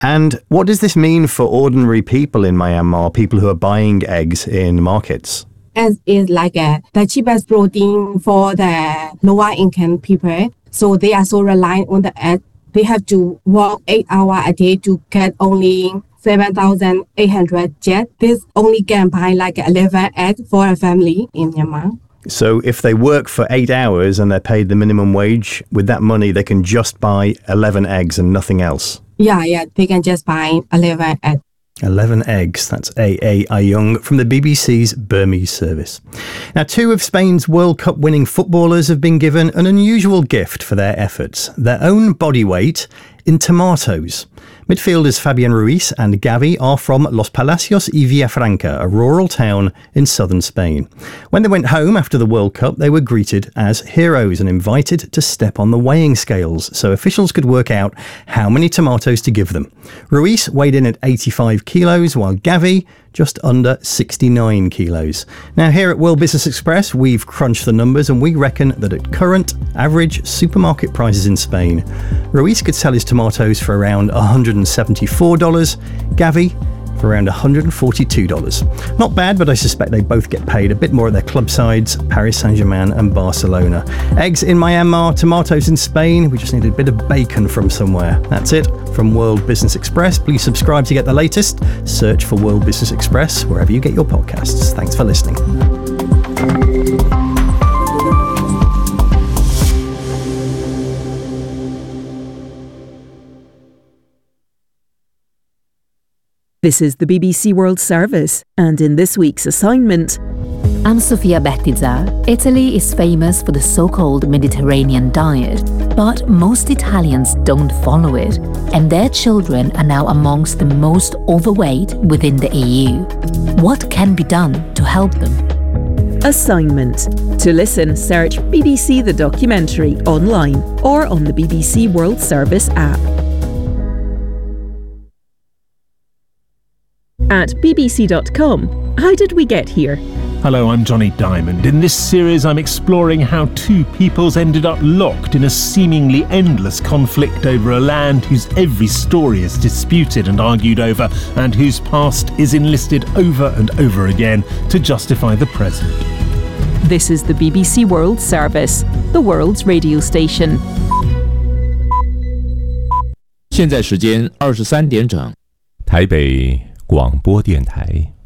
And what does this mean for ordinary people in Myanmar, people who are buying eggs in markets? Eggs is like the cheapest protein for the lower income people. So they are so reliant on the egg. They have to work 8 hours a day to get only 7,800 jet. This only can buy like 11 eggs for a family in Myanmar. So if they work for 8 hours and they're paid the minimum wage, with that money they can just buy 11 eggs and nothing else? Yeah, they can just buy 11 eggs. 11 eggs. That's A.A. Ayung from the BBC's Burmese service. Now, 2 of Spain's World Cup winning footballers have been given an unusual gift for their efforts, their own body weight in tomatoes. Midfielders Fabian Ruiz and Gavi are from Los Palacios y Villafranca, a rural town in southern Spain. When they went home after the World Cup, they were greeted as heroes and invited to step on the weighing scales so officials could work out how many tomatoes to give them. Ruiz weighed in at 85 kilos, while Gavi just under 69 kilos. Now, here at World Business Express, we've crunched the numbers and we reckon that at current average supermarket prices in Spain, Ruiz could sell his tomatoes for around $174, Gavi for around $142. Not bad, but I suspect they both get paid a bit more at their club sides, Paris Saint-Germain and Barcelona. Eggs in Myanmar, tomatoes in Spain. We just need a bit of bacon from somewhere. That's it from World Business Express. Please subscribe to get the latest. Search for World Business Express wherever you get your podcasts. Thanks for listening. This is the BBC World Service, and in this week's assignment... I'm Sofia Bettiza. Italy is famous for the so-called Mediterranean diet, but most Italians don't follow it, and their children are now amongst the most overweight within the EU. What can be done to help them? Assignment. To listen, search BBC The Documentary online or on the BBC World Service app. At bbc.com, how did we get here? Hello, I'm Johnny Diamond. In this series, I'm exploring how 2 peoples ended up locked in a seemingly endless conflict over a land whose every story is disputed and argued over, and whose past is enlisted over and over again to justify the present. This is the BBC World Service, the world's radio station. 现在时间23点整， 台北广播电台。